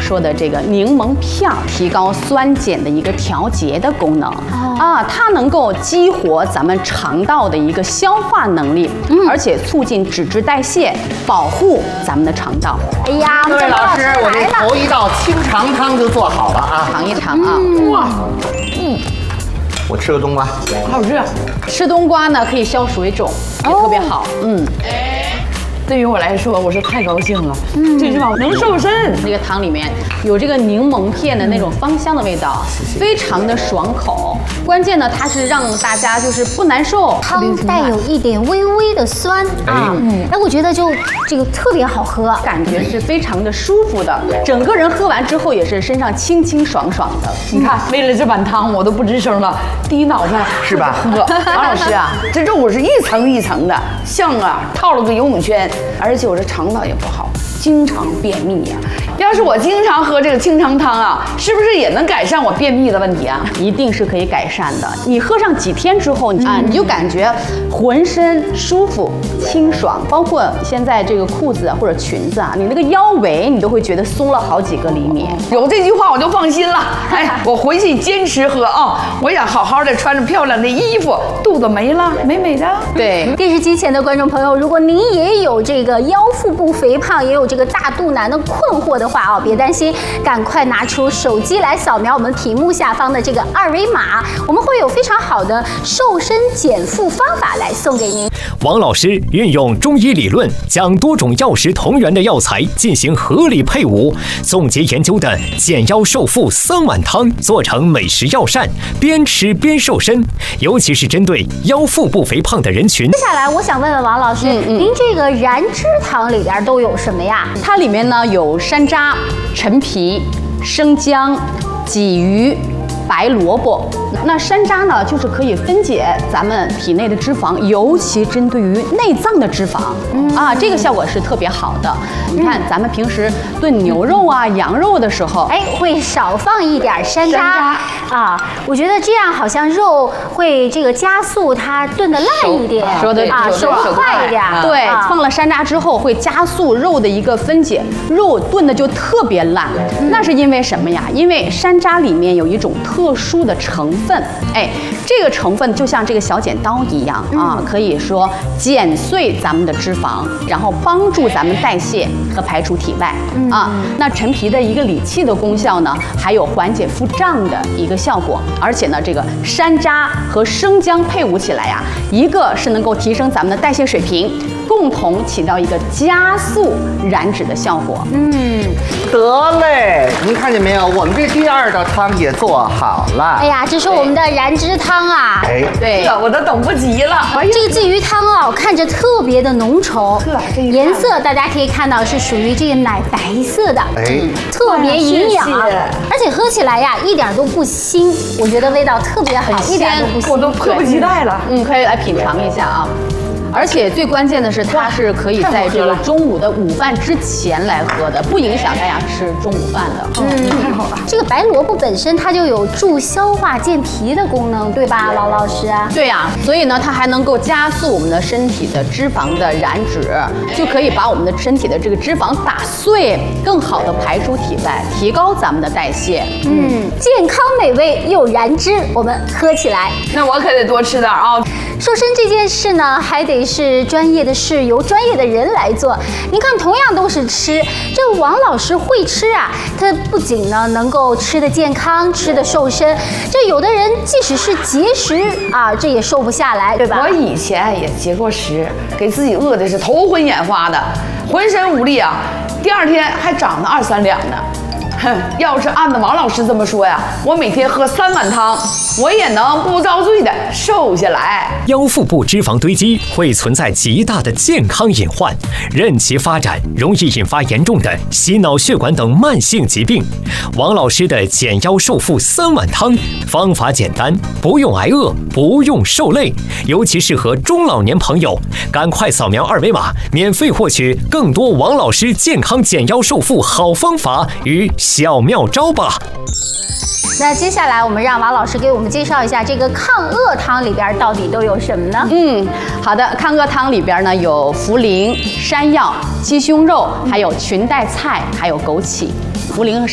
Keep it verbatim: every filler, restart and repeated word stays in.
说的这个柠檬片儿，提高酸碱的一个调节的功能、哦、啊，它能够激活咱们肠道的一个消化能力，嗯、而且促进脂质代谢，保护咱们的肠道。 哎呀， 各位老师，我这头一道清肠汤就做好了啊， 尝一尝啊， 嗯、 哇， 嗯。我吃个冬瓜， 好吃。 吃冬瓜呢，可以消水肿，也特别好。嗯， 对于我来说，我是太高兴了。嗯，最起码能瘦身。 这个汤里面有这个柠檬片的那种芳香的味道，非常的爽口。关键呢，它是让大家就是不难受。 汤带有一点微微的酸啊，嗯，哎，我觉得就这个特别好喝， 感觉是非常的舒服的。整个人喝完之后也是身上清清爽爽的。 你看，为了这碗汤，我都不吱声了，低脑袋是吧？ 喝。王老师啊，这肉是一层一层的，像啊套了个游泳圈，而且我这肠道也不好，经常便秘呀、啊。要是我经常喝这个清肠汤啊，是不是也能改善我便秘的问题啊？ 一定是可以改善的。你喝上几天之后，啊，你就感觉浑身舒服、清爽，包括现在这个裤子或者裙子啊，你那个腰围你都会觉得松了好几个厘米。 有这句话我就放心了。哎，我回去坚持喝啊！我想好好的穿着漂亮的衣服，肚子没了，美美的。 对， 电视机前的观众朋友，如果您也有这个腰腹部肥胖，也有这个大肚腩的困惑的话啊，别担心，赶快拿出手机来扫描我们屏幕下方的这个二维码，我们会有非常好的瘦身减负方法来送给您。 王老师运用中医理论，将多种药食同源的药材进行合理配伍，总结研究的减腰瘦腹三碗汤做成美食药膳，边吃边瘦身，尤其是针对腰腹部肥胖的人群。 接下来我想问问王老师，嗯嗯您这个燃脂汤里边都有什么呀？ 它里面呢有山楂、陈皮、生姜、鲫鱼、白萝卜。那山楂呢，就是可以分解咱们体内的脂肪，尤其针对于内脏的脂肪、嗯、啊，这个效果是特别好的。嗯、你看，咱们平时炖牛肉啊、羊肉的时候， 哎，会少放一点山楂, 山楂啊。我觉得这样好像肉会这个加速它炖的烂一点， 说的啊，熟得快一点。 对，啊、放了山楂之后会加速肉的一个分解，肉炖的就特别烂。嗯、那是因为什么呀？因为山楂里面有一种特殊的成分。哎，这个成分就像这个小剪刀一样啊，可以说剪碎咱们的脂肪，然后帮助咱们代谢和排出体外啊。那陈皮的一个理气的功效呢，还有缓解腹胀的一个效果。而且呢，这个山楂和生姜配伍起来呀、啊，一个是能够提升咱们的代谢水平，共同起到一个加速燃脂的效果。 嗯， 得嘞，您看见没有？我们这第二道汤也做好了。 哎呀，这是我们的燃脂汤啊！ 哎， 对， 我都等不及了。 这个鲫鱼汤啊，看着特别的浓稠，颜色大家可以看到是属于这个奶白色的，哎，特别营养，而且喝起来呀一点都不腥，我觉得味道特别好，一点都不腥， 我都迫不及待了。 嗯，可以来品尝一下啊。而且最关键的是，它是可以在这个中午的午饭之前来喝的，不影响大家吃中午饭的。 嗯，太好了。这个白萝卜本身它就有助消化健脾的功能，对吧，王老师？ 对呀、啊，所以呢，它还能够加速我们的身体的脂肪的燃脂，就可以把我们的身体的这个脂肪打碎，更好的排出体外，提高咱们的代谢。 嗯，健康美味又燃脂，我们喝起来。 那我可得多吃点啊。 瘦身这件事呢，还得是专业的事，由专业的人来做。您看，同样都是吃，这王老师会吃啊，他不仅呢能够吃得健康，吃得瘦身，这有的人即使是节食啊，这也瘦不下来，对吧？ 我以前也节过食，给自己饿的是头昏眼花的，浑身无力啊，第二天还长了二三两呢。哼，要是按照王老师这么说呀，我每天喝三碗汤，我也能不遭罪的瘦下来。 腰腹部脂肪堆积会存在极大的健康隐患，任其发展，容易引发严重的心脑血管等慢性疾病。王老师的减腰瘦腹三碗汤方法简单，不用挨饿，不用受累，尤其适合中老年朋友。赶快扫描二维码，免费获取更多王老师健康减腰瘦腹好方法与小妙招吧。 那接下来我们让王老师给我们介绍一下这个抗饿汤里边到底都有什么呢？ 嗯，好的，抗饿汤里边呢有茯苓、山药、鸡胸肉，还有裙带菜，还有枸杞。茯苓